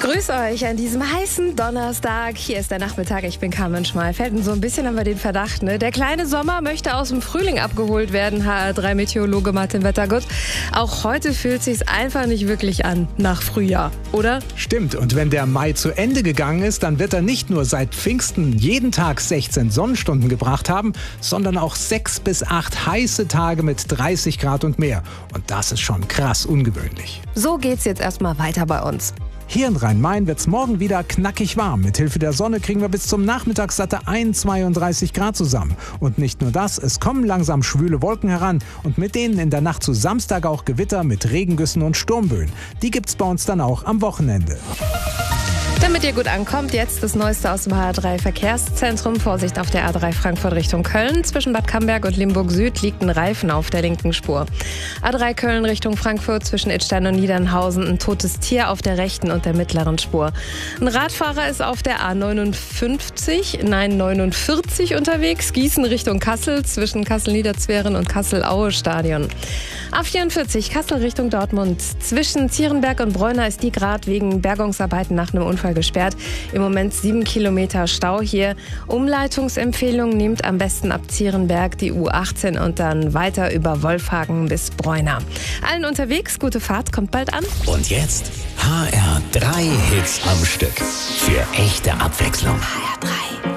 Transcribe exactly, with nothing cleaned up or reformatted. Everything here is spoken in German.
Grüß euch an diesem heißen Donnerstag. Hier ist der Nachmittag. Ich bin Carmen Schmalfeld und so ein bisschen haben wir den Verdacht, ne? Der kleine Sommer möchte aus dem Frühling abgeholt werden, H R drei Meteorologe Martin Wettergut. Auch heute fühlt sich's einfach nicht wirklich an nach Frühjahr, oder? Stimmt. Und wenn der Mai zu Ende gegangen ist, dann wird er nicht nur seit Pfingsten jeden Tag sechzehn Sonnenstunden gebracht haben, sondern auch sechs bis acht heiße Tage mit dreißig Grad und mehr. Und das ist schon krass ungewöhnlich. So geht's jetzt erstmal weiter bei uns. Hier in Rhein-Main wird's morgen wieder knackig warm. Mithilfe der Sonne kriegen wir bis zum Nachmittag satte einundzweiunddreißig Grad zusammen. Und nicht nur das, es kommen langsam schwüle Wolken heran und mit denen in der Nacht zu Samstag auch Gewitter mit Regengüssen und Sturmböen. Die gibt's bei uns dann auch am Wochenende. Damit ihr gut ankommt, jetzt das Neueste aus dem H R drei Verkehrszentrum. Vorsicht auf der A drei Frankfurt Richtung Köln. Zwischen Bad Camberg und Limburg Süd liegt ein Reifen auf der linken Spur. A drei Köln Richtung Frankfurt zwischen Idstein und Niedernhausen. Ein totes Tier auf der rechten und der mittleren Spur. Ein Radfahrer ist auf der A neunundfünfzig, nein neunundvierzig unterwegs. Gießen Richtung Kassel zwischen Kassel-Niederzweren und Kassel-Aue-Stadion. A vierundvierzig Kassel Richtung Dortmund. Zwischen Zierenberg und Bräuner ist die gerade wegen Bergungsarbeiten nach einem Unfall gesperrt. Im Moment sieben Kilometer Stau hier. Umleitungsempfehlung: nehmt am besten ab Zierenberg die U achtzehn und dann weiter über Wolfhagen bis Bräuner. Allen unterwegs, gute Fahrt, kommt bald an. Und jetzt H R drei Hits am Stück. Für echte Abwechslung. H R drei.